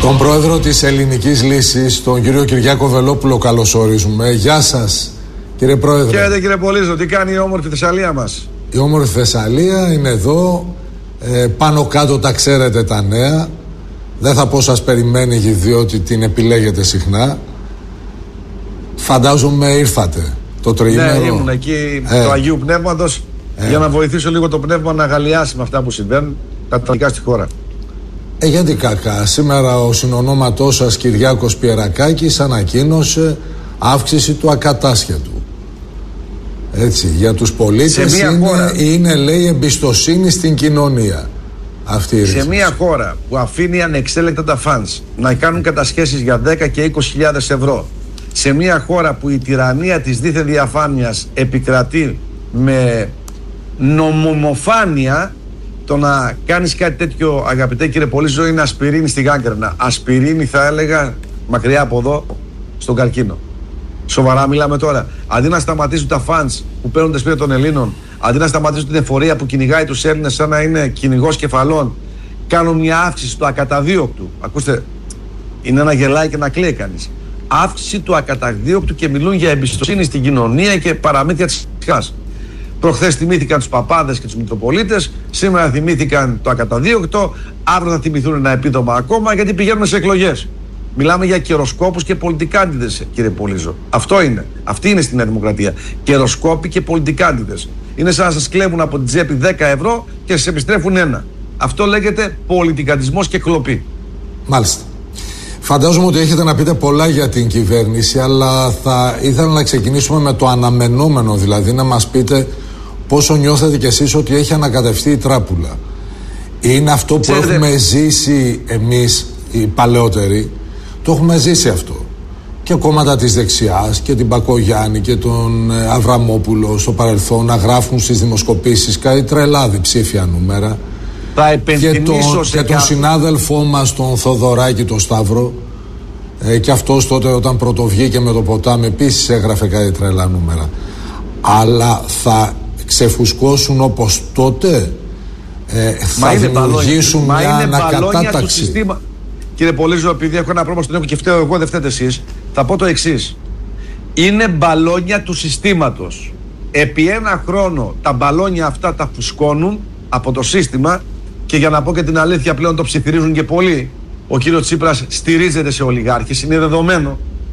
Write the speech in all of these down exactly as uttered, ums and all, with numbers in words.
Τον πρόεδρο της Ελληνικής Λύσης, τον κύριο Κυριάκο Βελόπουλο, καλωσορίζουμε. Γεια σας, κύριε πρόεδρε. Χαίρετε, κύριε Πολύζο, τι κάνει η όμορφη Θεσσαλία μας? Η όμορφη Θεσσαλία είναι εδώ. Ε, πάνω κάτω τα ξέρετε τα νέα. Δεν θα πω σας περιμένει, διότι την επιλέγετε συχνά. Φαντάζομαι ήρθατε το τριήμερο. Ναι, ήμουν εκεί ε. του Αγίου Πνεύματος ε. για να βοηθήσω λίγο το πνεύμα να αγαλιάσει με αυτά που συμβαίνουν τα τραγικά στη χώρα. Ε, γιατί κακά. Σήμερα ο συνονόματός σας Κυριάκος Πιερακάκης ανακοίνωσε αύξηση του ακατάσχετου. Έτσι, για τους πολίτες είναι, χώρα, είναι λέει εμπιστοσύνη στην κοινωνία. Αυτή η σε ρύθμιση. Μια χώρα που αφήνει ανεξέλεκτα τα φαντς να κάνουν κατασχέσεις για δέκα και είκοσι χιλιάδες ευρώ, σε μια χώρα που η τυραννία της δίθεν διαφάνειας επικρατεί με νομομοφάνεια, το να κάνεις κάτι τέτοιο, αγαπητέ κύριε Πολύζο, είναι ασπιρίνη στη γάγκρενα. Ασπιρίνη, θα έλεγα, μακριά από εδώ, στον καρκίνο. Σοβαρά μιλάμε τώρα. Αντί να σταματήσουν τα φαντς που παίρνουν τα σπίτια των Ελλήνων, αντί να σταματήσουν την εφορία που κυνηγάει τους Έλληνες σαν να είναι κυνηγός κεφαλών, κάνουν μια αύξηση του ακαταδίωκτου. Ακούστε, είναι να γελάει και να κλαίει κανείς. Αύξηση του ακαταδίωκτου και μιλούν για εμπιστοσύνη στην κοινωνία και παραμύθια της ψυχάς. Προχθές θυμήθηκαν τους παπάδες και τους μητροπολίτες, σήμερα θυμήθηκαν το ακαταδίωκτο, αύριο θα θυμηθούν ένα επίδομα ακόμα, γιατί πηγαίνουμε σε εκλογές. Μιλάμε για καιροσκόπους και πολιτικάντιδες, κύριε Πολύζο. Αυτό είναι. Αυτή είναι στη Νέα Δημοκρατία. Καιροσκόποι και πολιτικάντιδες. Είναι σαν να σας κλέβουν από την τσέπη δέκα ευρώ και σας επιστρέφουν ένα. Αυτό λέγεται πολιτικαντισμός και κλοπή. Μάλιστα. Φαντάζομαι ότι έχετε να πείτε πολλά για την κυβέρνηση, αλλά θα ήθελα να ξεκινήσουμε με το αναμενόμενο, δηλαδή να μας πείτε πόσο νιώθετε κι εσείς ότι έχει ανακατευτεί η τράπουλα. Είναι αυτό που Ξέρετε... έχουμε ζήσει εμείς οι παλαιότεροι, το έχουμε ζήσει αυτό. Και κόμματα της δεξιάς και την Μπακογιάννη και τον Αβραμόπουλο στο παρελθόν να γράφουν στις δημοσκοπήσεις κάτι τρελάδι ψήφια νούμερα. Θα και τον, και τον συνάδελφό μας τον Θοδωράκη τον Σταύρο ε, και αυτός τότε όταν πρωτοβγήκε με το ποτάμι επίσης έγραφε κάτι τρελά νούμερα. Αλλά θα ξεφουσκώσουν όπως τότε, ε, θα δημιουργήσουν Μα μια είναι ανακατάταξη. Συστήμα... Κύριε Πολύζο, επειδή έχω ένα πρόβλημα στον έχω και φταίω εγώ, δεν φταίτε εσείς, θα πω το εξής. Είναι μπαλόνια του συστήματος. Επί ένα χρόνο τα μπαλόνια αυτά τα φουσκώνουν από το σύστημα και για να πω και την αλήθεια πλέον το ψιθυρίζουν και πολύ. Ο κύριος Τσίπρας στηρίζεται σε ολιγάρχες, είναι δεδομένο,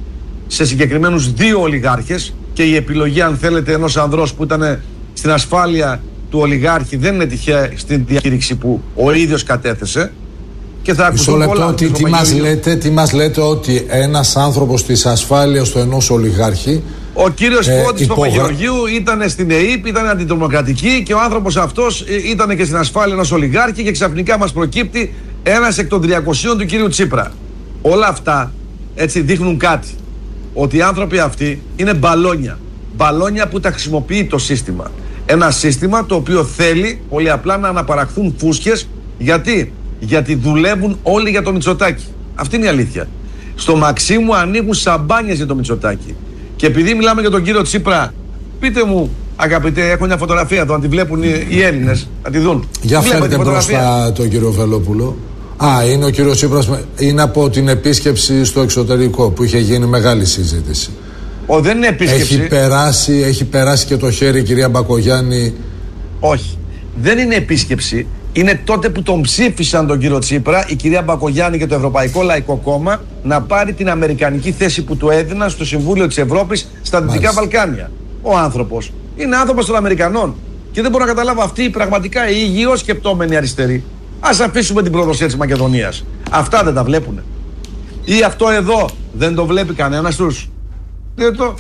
σε συγκεκριμένους δύο ολιγάρχες και η επιλογή, αν θέλετε, ενός ανδρός που ήταν στην ασφάλεια του ολιγάρχη δεν είναι τυχαία στην διακήρυξη που ο ίδιος κατέθεσε. Και θα ακούσω πολλά. Τι, τι, μας λέτε, τι μας λέτε ότι ένας άνθρωπος της ασφάλειας του ενός ολιγάρχη. Ο κύριος ε, Φώτης υπογρα... Παπαγεωργίου ήταν στην ΕΕΠ, ήταν αντιτρομοκρατική και ο άνθρωπος αυτός ήταν και στην ασφάλεια ενός ολιγάρχη και ξαφνικά μας προκύπτει ένας εκ των τριακοσίων του κύριου Τσίπρα. Όλα αυτά έτσι δείχνουν κάτι. Ότι οι άνθρωποι αυτοί είναι μπαλόνια. Μπαλόνια που τα χρησιμοποιεί το σύστημα. Ένα σύστημα το οποίο θέλει πολύ απλά να αναπαραχθούν φούσκες. Γιατί? Γιατί δουλεύουν όλοι για το Μητσοτάκη. Αυτή είναι η αλήθεια. Στο Μαξίμου ανοίγουν σαμπάνιες για το Μητσοτάκη. Και επειδή μιλάμε για τον κύριο Τσίπρα, πείτε μου, αγαπητέ, έχω μια φωτογραφία εδώ, αν τη βλέπουν οι Έλληνες, να τη δουν. Για φέρετε μπροστά τον κύριο Βελόπουλο. Α, είναι ο κύριος Τσίπρας, είναι από την επίσκεψη στο εξωτερικό που είχε γίνει μεγάλη συζήτηση. Ο, δεν είναι επίσκεψη. Έχει περάσει, έχει περάσει και το χέρι η κυρία Μπακογιάννη. Όχι, δεν είναι επίσκεψη. Είναι τότε που τον ψήφισαν τον κύριο Τσίπρα, η κυρία Μπακογιάννη και το Ευρωπαϊκό Λαϊκό Κόμμα, να πάρει την αμερικανική θέση που του έδιναν στο Συμβούλιο της Ευρώπης στα Δυτικά Βαλκάνια. Ο άνθρωπος είναι άνθρωπος των Αμερικανών. Και δεν μπορώ να καταλάβω αυτοί πραγματικά οι υγιώς σκεπτόμενοι αριστεροί. Ας αφήσουμε την προδοσία της Μακεδονίας. Αυτά δεν τα βλέπουνε. Ή αυτό εδώ δεν το βλέπει κανένας τους. Δεν το...